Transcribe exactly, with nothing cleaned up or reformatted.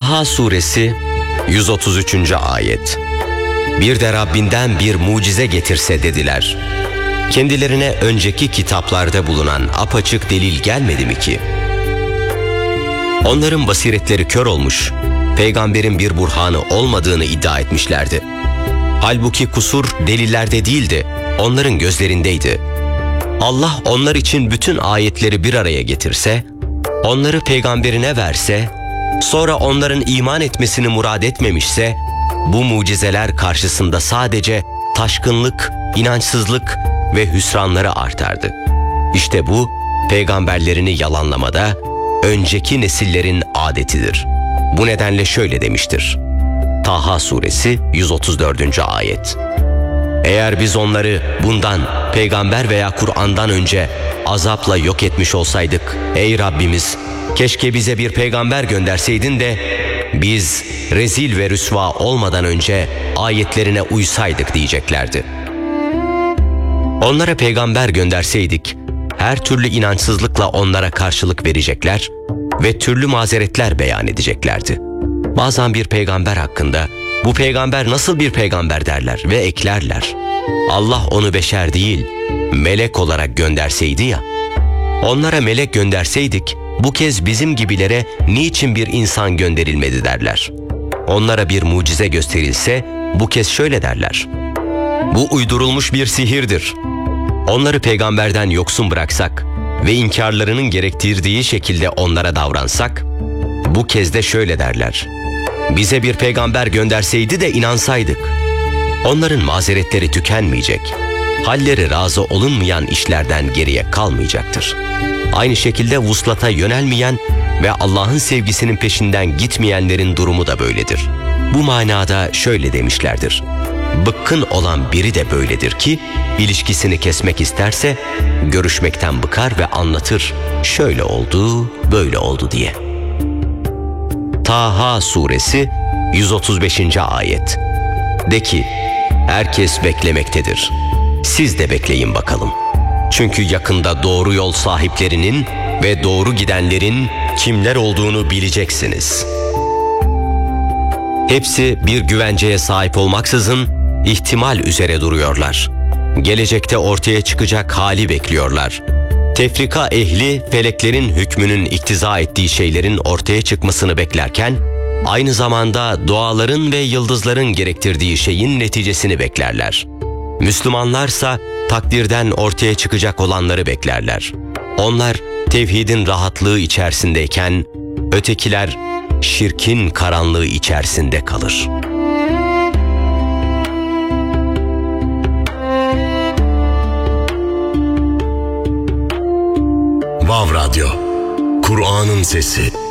Taha suresi yüz otuz üçüncü ayet. Bir de Rabbinden bir mucize getirse dediler. Kendilerine önceki kitaplarda bulunan apaçık delil gelmedi mi ki? Onların basiretleri kör olmuş, peygamberin bir burhanı olmadığını iddia etmişlerdi. Halbuki kusur delillerde değildi, onların gözlerindeydi. Allah onlar için bütün ayetleri bir araya getirse, onları peygamberine verse, sonra onların iman etmesini murad etmemişse, bu mucizeler karşısında sadece taşkınlık, inançsızlık ve hüsranları artardı. İşte bu, peygamberlerini yalanlamada önceki nesillerin adetidir. Bu nedenle şöyle demiştir. Taha suresi yüz otuz dördüncü ayet. Eğer biz onları bundan, peygamber veya Kur'an'dan önce azapla yok etmiş olsaydık, ey Rabbimiz, keşke bize bir peygamber gönderseydin de biz rezil ve rüsva olmadan önce ayetlerine uysaydık diyeceklerdi. Onlara peygamber gönderseydik, her türlü inançsızlıkla onlara karşılık verecekler ve türlü mazeretler beyan edeceklerdi. Bazen bir peygamber hakkında, bu peygamber nasıl bir peygamber derler ve eklerler. Allah onu beşer değil, melek olarak gönderseydi ya. Onlara melek gönderseydik, bu kez bizim gibilere niçin bir insan gönderilmedi derler. Onlara bir mucize gösterilse, bu kez şöyle derler. Bu uydurulmuş bir sihirdir. Onları peygamberden yoksun bıraksak ve inkarlarının gerektirdiği şekilde onlara davransak, bu kez de şöyle derler. Bize bir peygamber gönderseydi de inansaydık. Onların mazeretleri tükenmeyecek. Halleri razı olunmayan işlerden geriye kalmayacaktır. Aynı şekilde vuslata yönelmeyen ve Allah'ın sevgisinin peşinden gitmeyenlerin durumu da böyledir. Bu manada şöyle demişlerdir. Bıkkın olan biri de böyledir ki, ilişkisini kesmek isterse, görüşmekten bıkar ve anlatır. Şöyle oldu, böyle oldu diye. Taha suresi yüz otuz beşinci ayet. De ki, herkes beklemektedir. Siz de bekleyin bakalım. Çünkü yakında doğru yol sahiplerinin ve doğru gidenlerin kimler olduğunu bileceksiniz. Hepsi bir güvenceye sahip olmaksızın ihtimal üzere duruyorlar. Gelecekte ortaya çıkacak hali bekliyorlar. Tefrika ehli feleklerin hükmünün iktiza ettiği şeylerin ortaya çıkmasını beklerken, aynı zamanda doğaların ve yıldızların gerektirdiği şeyin neticesini beklerler. Müslümanlarsa takdirden ortaya çıkacak olanları beklerler. Onlar tevhidin rahatlığı içerisindeyken, ötekiler şirkin karanlığı içerisinde kalır. Vav Radyo, Kur'an'ın sesi.